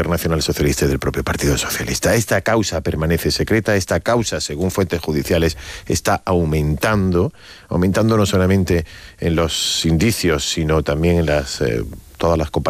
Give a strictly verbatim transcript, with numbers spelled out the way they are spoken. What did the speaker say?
Internacional Socialista y del propio Partido Socialista. Esta causa permanece secreta, esta causa, según fuentes judiciales, está aumentando, aumentando no solamente en los indicios, sino también en las eh, todas las